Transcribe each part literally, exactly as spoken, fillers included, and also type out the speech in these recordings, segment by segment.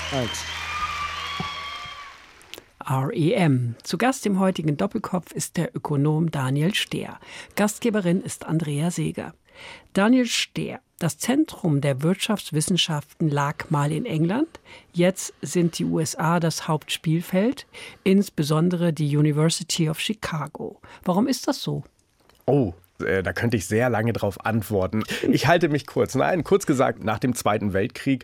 Thanks. R E M. Zu Gast im heutigen Doppelkopf ist der Ökonom Daniel Stehr. Gastgeberin ist Andrea Seeger. Daniel Stehr. Das Zentrum der Wirtschaftswissenschaften lag mal in England. Jetzt sind die U S A das Hauptspielfeld, insbesondere die University of Chicago. Warum ist das so? Oh, äh, da könnte ich sehr lange drauf antworten. Ich halte mich kurz. Nein, kurz gesagt, nach dem Zweiten Weltkrieg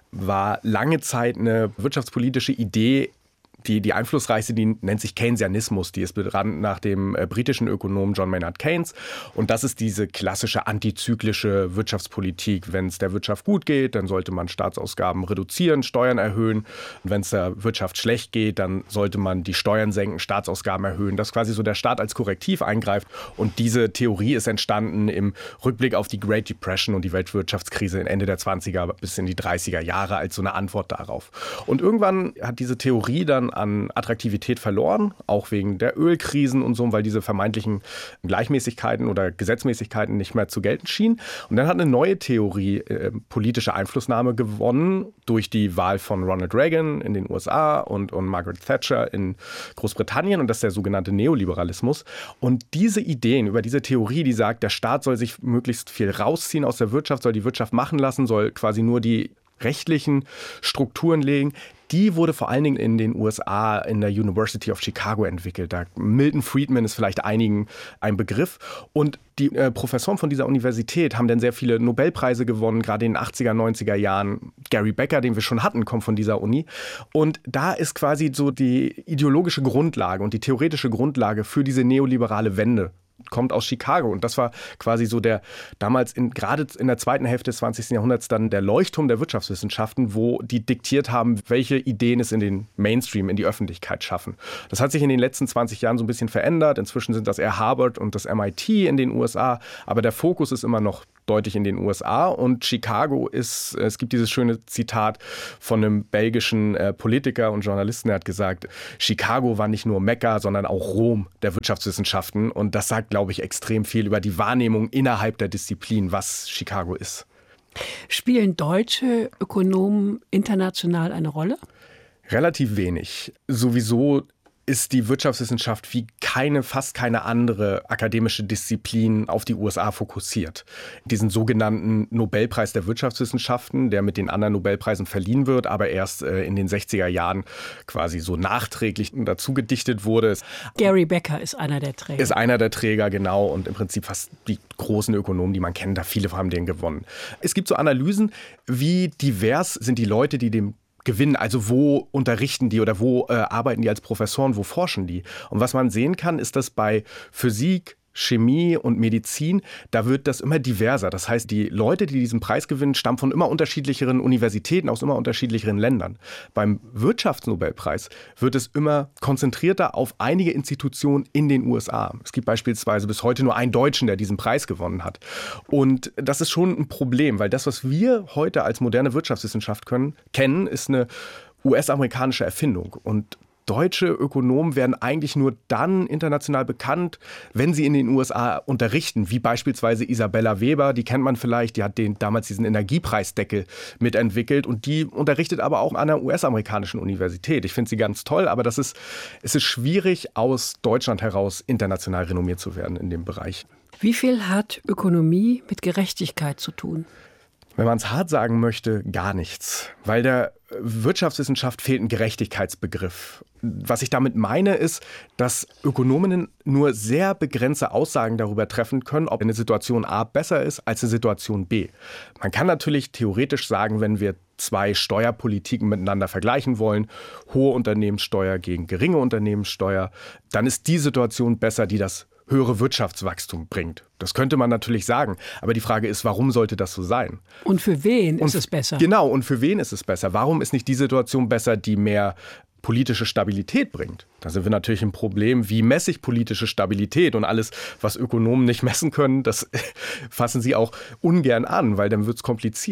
war lange Zeit eine wirtschaftspolitische Idee, Die, die einflussreichste, die nennt sich Keynesianismus. Die ist benannt nach dem äh, britischen Ökonomen John Maynard Keynes. Und das ist diese klassische antizyklische Wirtschaftspolitik. Wenn es der Wirtschaft gut geht, dann sollte man Staatsausgaben reduzieren, Steuern erhöhen. Und wenn es der Wirtschaft schlecht geht, dann sollte man die Steuern senken, Staatsausgaben erhöhen. Dass quasi so der Staat als Korrektiv eingreift. Und diese Theorie ist entstanden im Rückblick auf die Great Depression und die Weltwirtschaftskrise Ende der zwanziger bis in die dreißiger Jahre als so eine Antwort darauf. Und irgendwann hat diese Theorie dann an Attraktivität verloren, auch wegen der Ölkrisen und so, weil diese vermeintlichen Gleichmäßigkeiten oder Gesetzmäßigkeiten nicht mehr zu gelten schienen. Und dann hat eine neue Theorie äh, politische Einflussnahme gewonnen durch die Wahl von Ronald Reagan in den U S A und, und Margaret Thatcher in Großbritannien. Und das ist der sogenannte Neoliberalismus. Und diese Ideen über diese Theorie, die sagt, der Staat soll sich möglichst viel rausziehen aus der Wirtschaft, soll die Wirtschaft machen lassen, soll quasi nur die rechtlichen Strukturen legen, die wurde vor allen Dingen in den U S A in der University of Chicago entwickelt. Da Milton Friedman ist vielleicht einigen ein Begriff. Und die äh, Professoren von dieser Universität haben dann sehr viele Nobelpreise gewonnen, gerade in den achtziger, neunziger Jahren. Gary Becker, den wir schon hatten, kommt von dieser Uni. Und da ist quasi so die ideologische Grundlage und die theoretische Grundlage für diese neoliberale Wende kommt aus Chicago. Und das war quasi so der damals in, gerade in der zweiten Hälfte des zwanzigsten Jahrhunderts dann der Leuchtturm der Wirtschaftswissenschaften, wo die diktiert haben, welche Ideen es in den Mainstream, in die Öffentlichkeit schaffen. Das hat sich in den letzten zwanzig Jahren so ein bisschen verändert. Inzwischen sind das eher Harvard und das M I T in den U S A. Aber der Fokus ist immer noch deutlich in den U S A. Und Chicago ist, es gibt dieses schöne Zitat von einem belgischen äh, Politiker und Journalisten, der hat gesagt, Chicago war nicht nur Mekka, sondern auch Rom der Wirtschaftswissenschaften. Und das sagt, glaube ich, extrem viel über die Wahrnehmung innerhalb der Disziplin, was Chicago ist. Spielen deutsche Ökonomen international eine Rolle? Relativ wenig. Sowieso ist die Wirtschaftswissenschaft wie keine, fast keine andere akademische Disziplin auf die U S A fokussiert. Diesen sogenannten Nobelpreis der Wirtschaftswissenschaften, der mit den anderen Nobelpreisen verliehen wird, aber erst äh, in den sechziger Jahren quasi so nachträglich dazu gedichtet wurde. Gary Becker ist einer der Träger. Ist einer der Träger, genau. Und im Prinzip fast die großen Ökonomen, die man kennt, da viele haben den gewonnen. Es gibt so Analysen, wie divers sind die Leute, die dem gewinnen. Also wo unterrichten die oder wo äh, arbeiten die als Professoren, wo forschen die? Und was man sehen kann, ist, dass bei Physik, Chemie und Medizin, da wird das immer diverser. Das heißt, die Leute, die diesen Preis gewinnen, stammen von immer unterschiedlicheren Universitäten aus immer unterschiedlicheren Ländern. Beim Wirtschaftsnobelpreis wird es immer konzentrierter auf einige Institutionen in den U S A. Es gibt beispielsweise bis heute nur einen Deutschen, der diesen Preis gewonnen hat. Und das ist schon ein Problem, weil das, was wir heute als moderne Wirtschaftswissenschaft können, kennen, ist eine U S-amerikanische Erfindung. Und deutsche Ökonomen werden eigentlich nur dann international bekannt, wenn sie in den U S A unterrichten, wie beispielsweise Isabella Weber, die kennt man vielleicht, die hat den, damals diesen Energiepreisdeckel mitentwickelt und die unterrichtet aber auch an einer U S-amerikanischen Universität. Ich finde sie ganz toll, aber das ist, es ist schwierig, aus Deutschland heraus international renommiert zu werden in dem Bereich. Wie viel hat Ökonomie mit Gerechtigkeit zu tun? Wenn man es hart sagen möchte, gar nichts. Weil der Wirtschaftswissenschaft fehlt ein Gerechtigkeitsbegriff. Was ich damit meine, ist, dass Ökonominnen nur sehr begrenzte Aussagen darüber treffen können, ob eine Situation A besser ist als eine Situation B. Man kann natürlich theoretisch sagen, wenn wir zwei Steuerpolitiken miteinander vergleichen wollen, hohe Unternehmenssteuer gegen geringe Unternehmenssteuer, dann ist die Situation besser, die das höhere Wirtschaftswachstum bringt. Das könnte man natürlich sagen. Aber die Frage ist, warum sollte das so sein? Und für wen und, ist es besser? Genau, und für wen ist es besser? Warum ist nicht die Situation besser, die mehr politische Stabilität bringt? Da sind wir natürlich im Problem, wie messe ich politische Stabilität? Und alles, was Ökonomen nicht messen können, das fassen sie auch ungern an, weil dann wird es kompliziert.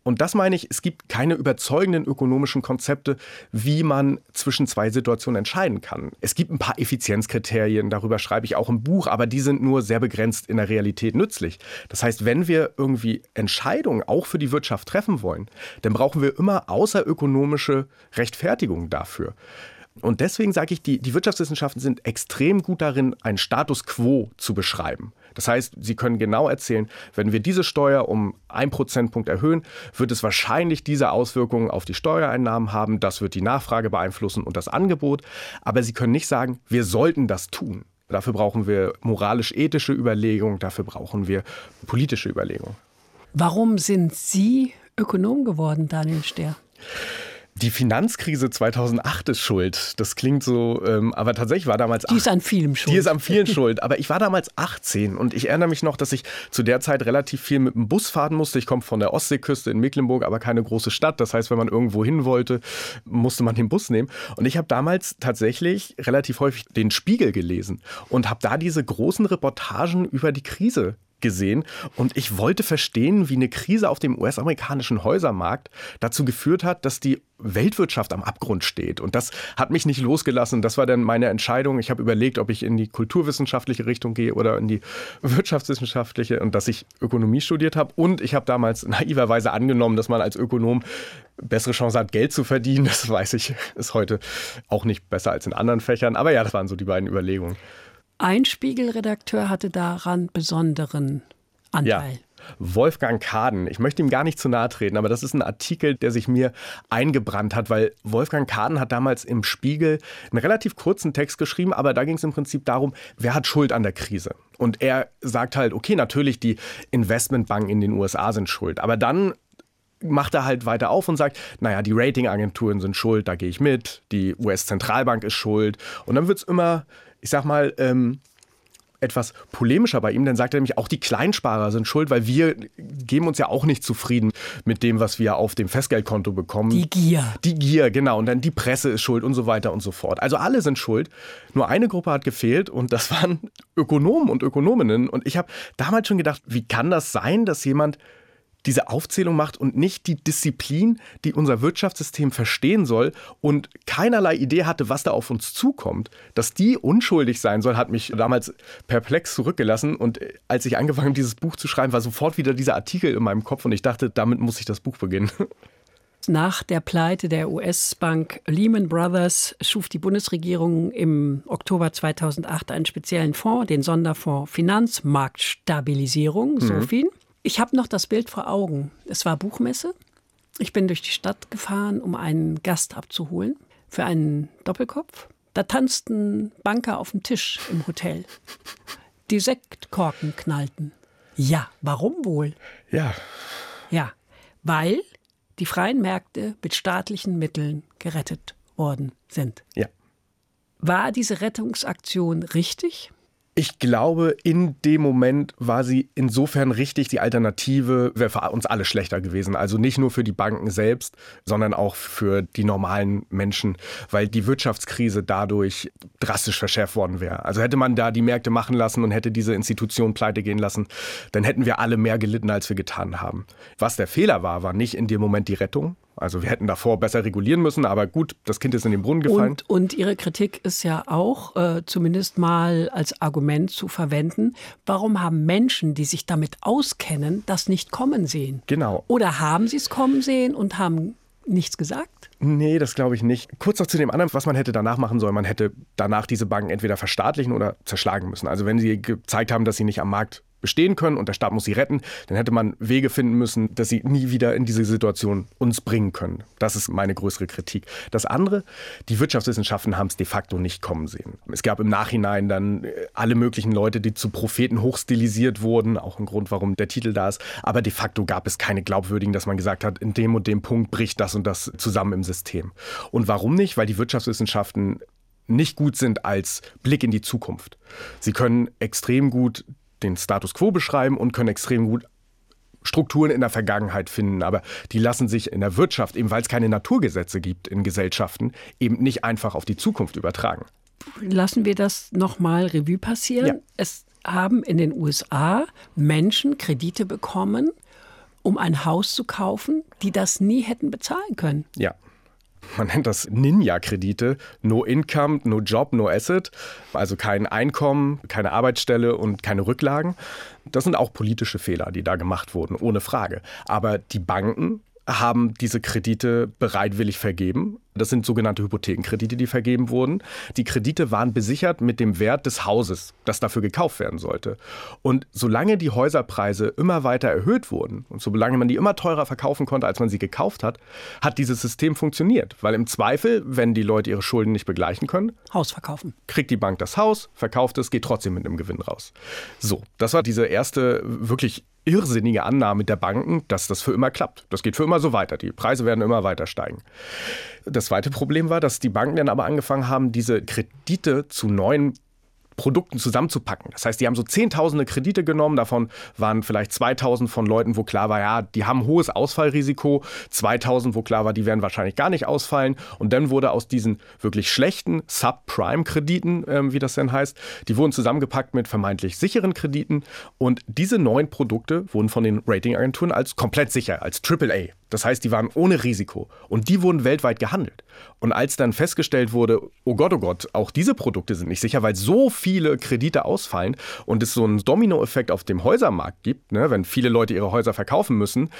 Und das meine ich, es gibt keine überzeugenden ökonomischen Konzepte, wie man zwischen zwei Situationen entscheiden kann. Es gibt ein paar Effizienzkriterien, darüber schreibe ich auch im Buch, aber die sind nur sehr begrenzt in der Realität nützlich. Das heißt, wenn wir irgendwie Entscheidungen auch für die Wirtschaft treffen wollen, dann brauchen wir immer außerökonomische Rechtfertigung dafür. Und deswegen sage ich, die, die Wirtschaftswissenschaften sind extrem gut darin, einen Status quo zu beschreiben. Das heißt, sie können genau erzählen, wenn wir diese Steuer um einen Prozentpunkt erhöhen, wird es wahrscheinlich diese Auswirkungen auf die Steuereinnahmen haben. Das wird die Nachfrage beeinflussen und das Angebot. Aber sie können nicht sagen, wir sollten das tun. Dafür brauchen wir moralisch-ethische Überlegungen, dafür brauchen wir politische Überlegungen. Warum sind Sie Ökonom geworden, Daniel Stehr? Die Finanzkrise zweitausendacht ist schuld. Das klingt so, ähm, aber tatsächlich war damals... Die ist an vielem schuld. Die ist an vielen schuld. Aber ich war damals achtzehn und ich erinnere mich noch, dass ich zu der Zeit relativ viel mit dem Bus fahren musste. Ich komme von der Ostseeküste in Mecklenburg, aber keine große Stadt. Das heißt, wenn man irgendwo hin wollte, musste man den Bus nehmen. Und ich habe damals tatsächlich relativ häufig den Spiegel gelesen und habe da diese großen Reportagen über die Krise gesehen und ich wollte verstehen, wie eine Krise auf dem U S-amerikanischen Häusermarkt dazu geführt hat, dass die Weltwirtschaft am Abgrund steht. Und das hat mich nicht losgelassen. Das war dann meine Entscheidung. Ich habe überlegt, ob ich in die kulturwissenschaftliche Richtung gehe oder in die wirtschaftswissenschaftliche und dass ich Ökonomie studiert habe. Und ich habe damals naiverweise angenommen, dass man als Ökonom bessere Chance hat, Geld zu verdienen. Das weiß ich, ist heute auch nicht besser als in anderen Fächern. Aber ja, das waren so die beiden Überlegungen. Ein Spiegelredakteur hatte daran besonderen Anteil. Ja. Wolfgang Kaden. Ich möchte ihm gar nicht zu nahe treten, aber das ist ein Artikel, der sich mir eingebrannt hat, weil Wolfgang Kaden hat damals im Spiegel einen relativ kurzen Text geschrieben, aber da ging es im Prinzip darum, wer hat Schuld an der Krise? Und er sagt halt, okay, natürlich die Investmentbanken in den U S A sind schuld, aber dann macht er halt weiter auf und sagt, naja, die Ratingagenturen sind schuld, da gehe ich mit, die U S-Zentralbank ist schuld und dann wird es immer, ich sag mal, ähm, etwas polemischer bei ihm, dann sagt er nämlich, auch die Kleinsparer sind schuld, weil wir geben uns ja auch nicht zufrieden mit dem, was wir auf dem Festgeldkonto bekommen. Die Gier. Die Gier, genau. Und dann die Presse ist schuld und so weiter und so fort. Also alle sind schuld. Nur eine Gruppe hat gefehlt und das waren Ökonomen und Ökonominnen. Und ich habe damals schon gedacht, wie kann das sein, dass jemand diese Aufzählung macht und nicht die Disziplin, die unser Wirtschaftssystem verstehen soll und keinerlei Idee hatte, was da auf uns zukommt. Dass die unschuldig sein soll, hat mich damals perplex zurückgelassen. Und als ich angefangen habe, dieses Buch zu schreiben, war sofort wieder dieser Artikel in meinem Kopf und ich dachte, damit muss ich das Buch beginnen. Nach der Pleite der U S-Bank Lehman Brothers schuf die Bundesregierung im Oktober zweitausendacht einen speziellen Fonds, den Sonderfonds Finanzmarktstabilisierung, mhm. SOFIN. Ich habe noch das Bild vor Augen. Es war Buchmesse. Ich bin durch die Stadt gefahren, um einen Gast abzuholen für einen Doppelkopf. Da tanzten Banker auf dem Tisch im Hotel. Die Sektkorken knallten. Ja, warum wohl? Ja. Ja, weil die freien Märkte mit staatlichen Mitteln gerettet worden sind. Ja. War diese Rettungsaktion richtig? Ich glaube, in dem Moment war sie insofern richtig. Die Alternative wäre für uns alle schlechter gewesen. Also nicht nur für die Banken selbst, sondern auch für die normalen Menschen, weil die Wirtschaftskrise dadurch drastisch verschärft worden wäre. Also hätte man da die Märkte machen lassen und hätte diese Institution pleite gehen lassen, dann hätten wir alle mehr gelitten, als wir getan haben. Was der Fehler war, war nicht in dem Moment die Rettung. Also wir hätten davor besser regulieren müssen, aber gut, das Kind ist in den Brunnen gefallen. Und, und Ihre Kritik ist ja auch, äh, zumindest mal als Argument zu verwenden, warum haben Menschen, die sich damit auskennen, das nicht kommen sehen? Genau. Oder haben sie es kommen sehen und haben nichts gesagt? Nee, das glaube ich nicht. Kurz noch zu dem anderen, was man hätte danach machen sollen. Man hätte danach diese Banken entweder verstaatlichen oder zerschlagen müssen. Also wenn sie gezeigt haben, dass sie nicht am Markt bestehen können und der Staat muss sie retten, dann hätte man Wege finden müssen, dass sie nie wieder in diese Situation uns bringen können. Das ist meine größere Kritik. Das andere, die Wirtschaftswissenschaften haben es de facto nicht kommen sehen. Es gab im Nachhinein dann alle möglichen Leute, die zu Propheten hochstilisiert wurden, auch ein Grund, warum der Titel da ist. Aber de facto gab es keine glaubwürdigen, dass man gesagt hat, in dem und dem Punkt bricht das und das zusammen im System. Und warum nicht? Weil die Wirtschaftswissenschaften nicht gut sind als Blick in die Zukunft. Sie können extrem gut den Status quo beschreiben und können extrem gut Strukturen in der Vergangenheit finden. Aber die lassen sich in der Wirtschaft, eben weil es keine Naturgesetze gibt in Gesellschaften, eben nicht einfach auf die Zukunft übertragen. Lassen wir das nochmal Revue passieren. Ja. Es haben in den U S A Menschen Kredite bekommen, um ein Haus zu kaufen, die das nie hätten bezahlen können. Ja. Man nennt das Ninja-Kredite. No Income, no Job, no Asset. Also kein Einkommen, keine Arbeitsstelle und keine Rücklagen. Das sind auch politische Fehler, die da gemacht wurden, ohne Frage. Aber die Banken haben diese Kredite bereitwillig vergeben. Das sind sogenannte Hypothekenkredite, die vergeben wurden. Die Kredite waren besichert mit dem Wert des Hauses, das dafür gekauft werden sollte. Und solange die Häuserpreise immer weiter erhöht wurden und solange man die immer teurer verkaufen konnte, als man sie gekauft hat, hat dieses System funktioniert. Weil im Zweifel, wenn die Leute ihre Schulden nicht begleichen können, Haus verkaufen. Kriegt die Bank das Haus, verkauft es, geht trotzdem mit einem Gewinn raus. So, das war diese erste wirklich irrsinnige Annahme der Banken, dass das für immer klappt. Das geht für immer so weiter. Die Preise werden immer weiter steigen. Das zweite Problem war, dass die Banken dann aber angefangen haben, diese Kredite zu neuen Produkten zusammenzupacken. Das heißt, die haben so Zehntausende Kredite genommen, davon waren vielleicht zweitausend von Leuten, wo klar war, ja, die haben ein hohes Ausfallrisiko, zweitausend, wo klar war, die werden wahrscheinlich gar nicht ausfallen. Und dann wurde aus diesen wirklich schlechten Subprime-Krediten, äh, wie das denn heißt, die wurden zusammengepackt mit vermeintlich sicheren Krediten. Und diese neuen Produkte wurden von den Ratingagenturen als komplett sicher, als Triple A. Das heißt, die waren ohne Risiko. Und die wurden weltweit gehandelt. Und als dann festgestellt wurde, oh Gott, oh Gott, auch diese Produkte sind nicht sicher, weil so viele Kredite ausfallen und es so einen Dominoeffekt auf dem Häusermarkt gibt, ne, wenn viele Leute ihre Häuser verkaufen müssen,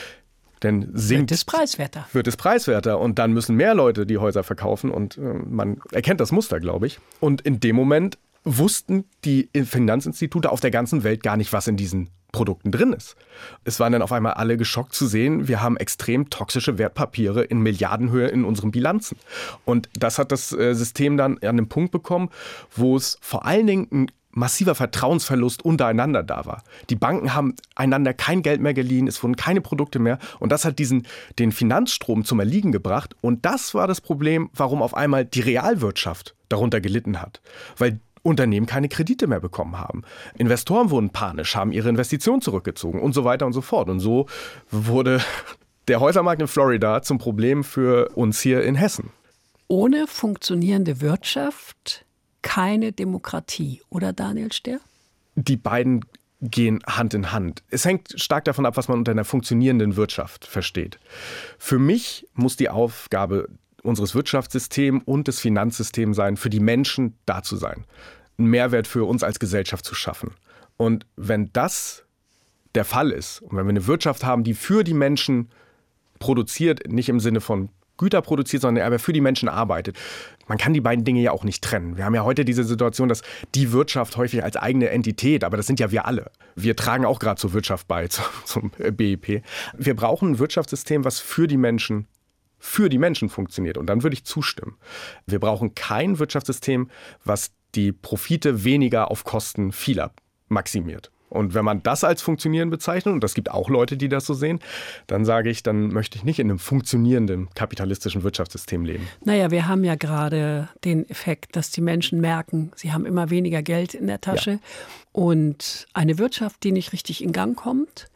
dann sinkt, wird es preiswerter. Wird es preiswerter und dann müssen mehr Leute die Häuser verkaufen und äh, man erkennt das Muster, glaube ich. Und in dem Moment wussten die Finanzinstitute auf der ganzen Welt gar nicht, was in diesen Produkten drin ist. Es waren dann auf einmal alle geschockt zu sehen, wir haben extrem toxische Wertpapiere in Milliardenhöhe in unseren Bilanzen. Und das hat das System dann an den Punkt bekommen, wo es vor allen Dingen ein massiver Vertrauensverlust untereinander da war. Die Banken haben einander kein Geld mehr geliehen, es wurden keine Produkte mehr und das hat diesen, den Finanzstrom zum Erliegen gebracht. Und das war das Problem, warum auf einmal die Realwirtschaft darunter gelitten hat. Weil Unternehmen keine Kredite mehr bekommen haben. Investoren wurden panisch, haben ihre Investitionen zurückgezogen und so weiter und so fort. Und so wurde der Häusermarkt in Florida zum Problem für uns hier in Hessen. Ohne funktionierende Wirtschaft keine Demokratie, oder Daniel Stehr? Die beiden gehen Hand in Hand. Es hängt stark davon ab, was man unter einer funktionierenden Wirtschaft versteht. Für mich muss die Aufgabe unseres Wirtschaftssystems und des Finanzsystems sein, für die Menschen da zu sein. Einen Mehrwert für uns als Gesellschaft zu schaffen. Und wenn das der Fall ist, und wenn wir eine Wirtschaft haben, die für die Menschen produziert, nicht im Sinne von Güter produziert, sondern aber für die Menschen arbeitet, man kann die beiden Dinge ja auch nicht trennen. Wir haben ja heute diese Situation, dass die Wirtschaft häufig als eigene Entität, aber das sind ja wir alle. Wir tragen auch gerade zur Wirtschaft bei, zum B I P. Wir brauchen ein Wirtschaftssystem, was für die Menschen für die Menschen funktioniert. Und dann würde ich zustimmen. Wir brauchen kein Wirtschaftssystem, was die Profite weniger auf Kosten vieler maximiert. Und wenn man das als funktionierend bezeichnet, und das gibt auch Leute, die das so sehen, dann sage ich, dann möchte ich nicht in einem funktionierenden kapitalistischen Wirtschaftssystem leben. Naja, wir haben ja gerade den Effekt, dass die Menschen merken, sie haben immer weniger Geld in der Tasche ja. und eine Wirtschaft, die nicht richtig in Gang kommt.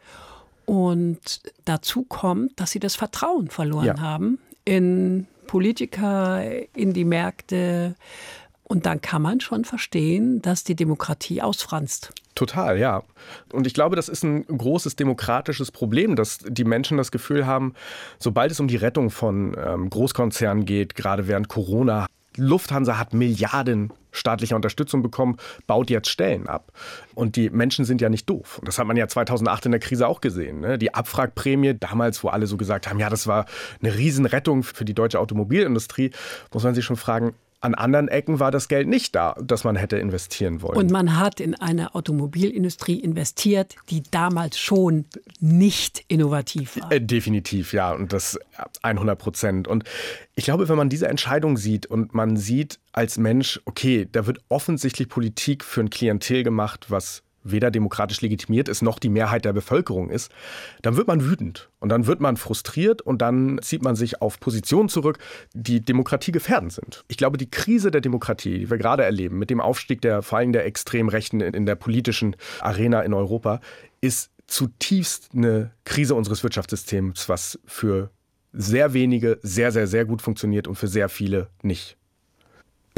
Und dazu kommt, dass sie das Vertrauen verloren ja. haben in Politiker, in die Märkte. Und dann kann man schon verstehen, dass die Demokratie ausfranst. Total, ja. Und ich glaube, das ist ein großes demokratisches Problem, dass die Menschen das Gefühl haben, sobald es um die Rettung von ähm, Großkonzernen geht, gerade während Corona, Lufthansa hat Milliarden staatlicher Unterstützung bekommen, baut jetzt Stellen ab. Und die Menschen sind ja nicht doof. Und das hat man ja zweitausendacht in der Krise auch gesehen. Ne? Die Abwrackprämie, damals, wo alle so gesagt haben, ja, das war eine Riesenrettung für die deutsche Automobilindustrie, muss man sich schon fragen, an anderen Ecken war das Geld nicht da, das man hätte investieren wollen. Und man hat in eine Automobilindustrie investiert, die damals schon nicht innovativ war. Äh, definitiv, ja. Und das hundert Prozent. Und ich glaube, wenn man diese Entscheidung sieht und man sieht als Mensch, okay, da wird offensichtlich Politik für ein Klientel gemacht, was weder demokratisch legitimiert ist, noch die Mehrheit der Bevölkerung ist, dann wird man wütend und dann wird man frustriert und dann zieht man sich auf Positionen zurück, die Demokratie gefährdend sind. Ich glaube, die Krise der Demokratie, die wir gerade erleben, mit dem Aufstieg der, vor allem der Extremrechten in der politischen Arena in Europa, ist zutiefst eine Krise unseres Wirtschaftssystems, was für sehr wenige sehr, sehr, sehr gut funktioniert und für sehr viele nicht.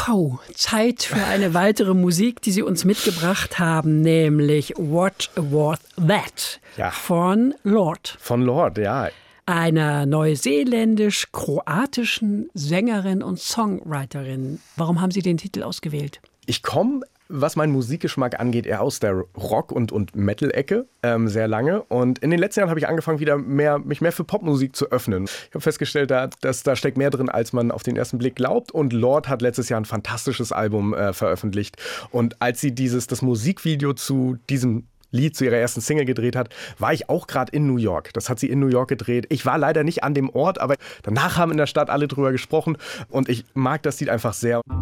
Pau, Zeit für eine weitere Musik, die Sie uns mitgebracht haben, nämlich What Was That ja. von Lorde. Von Lorde, ja. Einer neuseeländisch-kroatischen Sängerin und Songwriterin. Warum haben Sie den Titel ausgewählt? Ich komme, was meinen Musikgeschmack angeht, eher aus der Rock- und, und Metal-Ecke ähm, sehr lange. Und in den letzten Jahren habe ich angefangen, wieder mehr, mich mehr für Popmusik zu öffnen. Ich habe festgestellt, da, dass da steckt mehr drin, als man auf den ersten Blick glaubt. Und Lorde hat letztes Jahr ein fantastisches Album äh, veröffentlicht. Und als sie dieses, das Musikvideo zu diesem Lied zu ihrer ersten Single gedreht hat, war ich auch gerade in New York. Das hat sie in New York gedreht. Ich war leider nicht an dem Ort, aber danach haben in der Stadt alle drüber gesprochen und ich mag das Lied einfach sehr.